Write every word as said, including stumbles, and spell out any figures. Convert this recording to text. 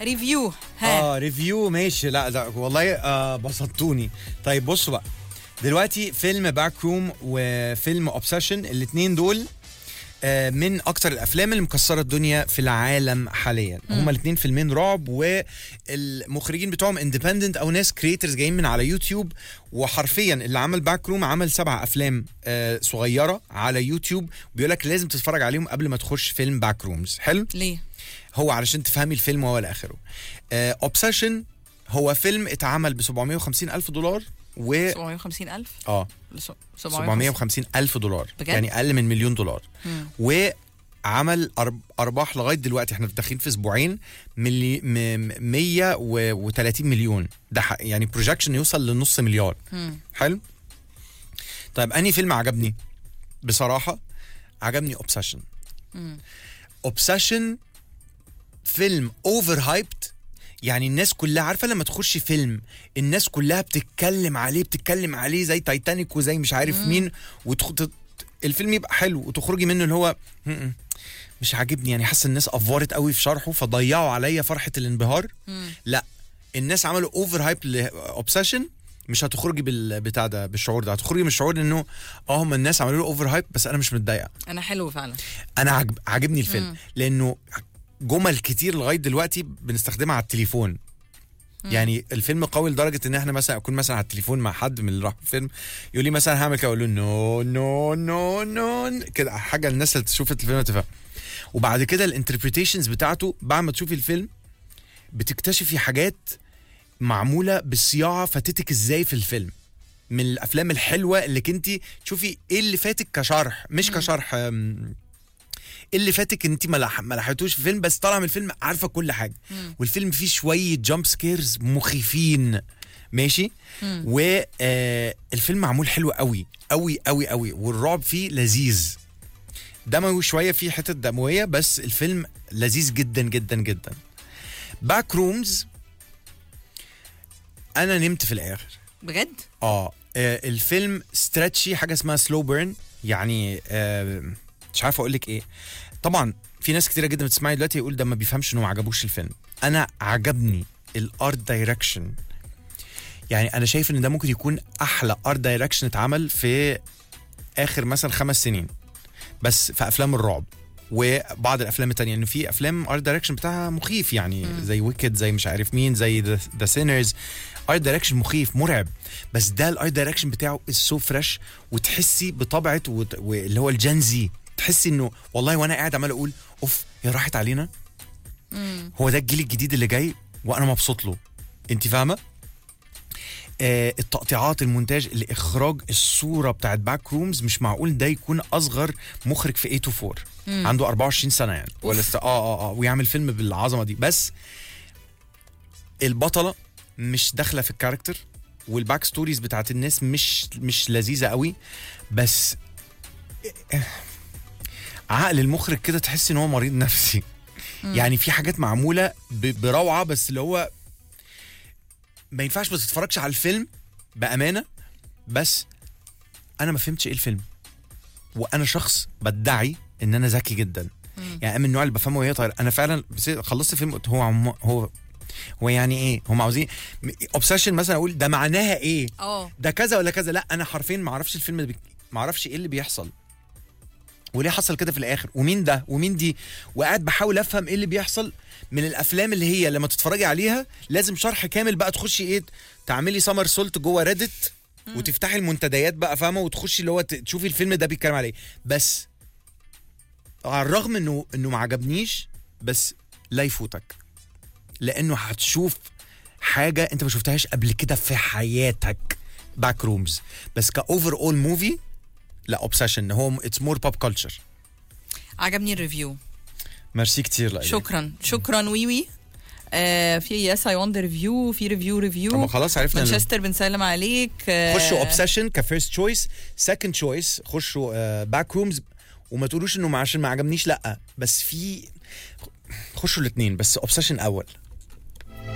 ريفيو. ها اه ريفيو ماشي. لا لا والله آه بسطتوني. طيب بصوا بقى دلوقتي فيلم باك روم وفيلم اوبسيشن الاثنين دول آه من اكتر الافلام اللي مكسره الدنيا في العالم حاليا. هما الاثنين فيلمين رعب والمخرجين بتوعهم اندبندنت او ناس كريترز جايين من على يوتيوب. وحرفيا اللي عمل باك روم عمل سبع افلام آه صغيره على يوتيوب بيقول لك لازم تتفرج عليهم قبل ما تخش فيلم باك رومز. حلو ليه؟ هو علشان تفهمي الفيلم وهو لاخره. اوبسيشن uh, هو فيلم اتعمل ب سبعمية وخمسين الف دولار و سبعمية وخمسين الف اه سبعمية وخمسين الف دولار بجد؟ يعني اقل من مليون دولار. مم. وعمل أرب... ارباح لغايه دلوقتي احنا داخلين في اسبوعين ملي... م... مية وتلاتين مليون. ده ح... يعني بروجكشن يوصل لنص مليار. مم. حلو. طيب انهي فيلم عجبني بصراحه؟ عجبني اوبسيشن. اوبسيشن فيلم اوفر هايبت. يعني الناس كلها عارفه لما تخش فيلم الناس كلها بتتكلم عليه بتتكلم عليه زي تايتانيك وزي مش عارف مم. مين وتخ... الفيلم يبقى حلو وتخرجي منه اللي هو م-م. مش عاجبني. يعني حاسه الناس افورت قوي في شرحه فضيعوا عليا فرحه الانبهار. مم. لا الناس عملوا اوفر هايب لاوبسيشن. مش هتخرجي بالبتاع ده بالشعور ده. هتخرجي من الشعور انه اه هم الناس عملوا له اوفر هايب بس انا مش متضايقه. انا حلو فعلا. انا عجب... عجبني الفيلم. مم. لانه جمل كتير لغايه دلوقتي بنستخدمها على التليفون. مم. يعني الفيلم قوي لدرجه ان احنا مثلا اكون مثلا على التليفون مع حد من اللي راح الفيلم يقول لي مثلا هعمل كده اقول له نو نو نو نو كده حاجه الناس اللي تشوف الفيلم تفهم. وبعد كده الانتربريتيشنز بتاعته بعد ما تشوفي الفيلم بتكتشفي حاجات معموله بالصياعه فاتتك ازاي في الفيلم. من الافلام الحلوه اللي كنتي تشوفي ايه اللي فاتك كشرح مش مم. كشرح اللي فاتك انت ما لحقتوش في الفيلم بس طالع من الفيلم عارفه كل حاجه. مم. والفيلم فيه شويه جامب سكيرز مخيفين ماشي. والفيلم آه معمول حلو قوي قوي قوي قوي والرعب فيه لذيذ دموي شويه فيه حته دمويه بس الفيلم لذيذ جدا جدا جدا. باك رومز انا نمت في الاخر بجد. اه, آه الفيلم ستريتشي حاجه اسمها سلو بيرن. يعني آه مش عارف اقول لك ايه. طبعا في ناس كتيره جدا بتسمعي دلوقتي يقول ده ما بيفهمش انه ما عجبوش الفيلم. انا عجبني الارت دايركشن. يعني انا شايف ان ده ممكن يكون احلى ارت دايركشن اتعمل في اخر مثلا خمس سنين بس في افلام الرعب وبعض الافلام التانية. انه في افلام ارت دايركشن بتاعها مخيف يعني م. زي ويكد زي مش عارف مين زي ذا سينرز. ارت دايركشن مخيف مرعب بس ده الارت دايركشن بتاعه سو فريش وتحسي بطبعه واللي هو الجنزي. تحسي انه والله وانا قاعد عمال اقول اوف يا راحت علينا. مم. هو ده الجيل الجديد اللي جاي وانا مبسوط له. انت فاهمه؟ آه التقطيعات المونتاج الاخراج الصوره بتاعت باك رومز مش معقول ده يكون اصغر مخرج في ثمانية تو أربعة. مم. عنده أربعة وعشرين سنه يعني ولا اه اه اه ويعمل فيلم بالعظمه دي. بس البطله مش داخله في الكاركتر والباك ستوريز بتاعت الناس مش مش لذيذه قوي. بس عقل المخرج كده تحس ان هو مريض نفسي. مم. يعني في حاجات معموله بروعه بس اللي هو ما ينفعش ما تتفرجش على الفيلم بامانه. بس انا ما فهمتش ايه الفيلم وانا شخص بدعي ان انا ذكي جدا. مم. يعني من النوع اللي بفهمه وهي طايره. انا فعلا خلصت الفيلم قلت هو عم هو هو يعني ايه هم عاوزين اوبسيشن مثلا اقول ده معناها ايه أوه. ده كذا ولا كذا. لا انا حرفيا ما اعرفش الفيلم ده ما اعرفش ايه اللي بيحصل وليه حصل كده في الاخر ومين ده ومين دي. وقاعد بحاول افهم ايه اللي بيحصل. من الافلام اللي هي لما تتفرجي عليها لازم شرح كامل بقى تخشي ايه تعملي سمر سولت جوه ريدت وتفتحي المنتديات بقى فاهمه وتخشي اللي هو تشوفي الفيلم ده بيتكلم عليه. بس على الرغم انه انه ما عجبنيش بس لا يفوتك لانه هتشوف حاجه انت ما شفتهاش قبل كده في حياتك. باك رومز بس كاوفر اول موفي لا اوبسيشن هو اتس مور بوب كلتشر. عجبني الريفيو. ميرسي كتير لأيك. شكرا شكرا ويوي. آه في يس اي وندر ريفيو في ريفيو ريفيو. طب خلاص عرفنا مانشستر بنسلم عليك. آه خشوا اوبسيشن كفيرست تشويس. سكند تشويس خشوا آه باك رومز وما تقولوش انه عشان ما عجبنيش لا بس في خشوا الاثنين بس اوبسيشن اول.